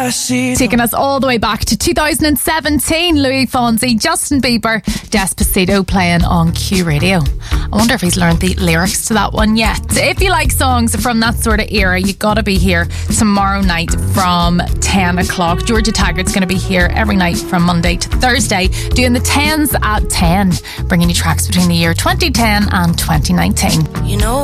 Taking us all the way back to 2017, Louis Fonsi, Justin Bieber, Despacito playing on Q Radio. I wonder if he's learned the lyrics to that one yet. If you like songs from that sort of era, you got to be here tomorrow night from 10 o'clock. Georgia Taggart's going to be here every night from Monday to Thursday, doing the 10s at 10, bringing you tracks between the year 2010 and 2019. You know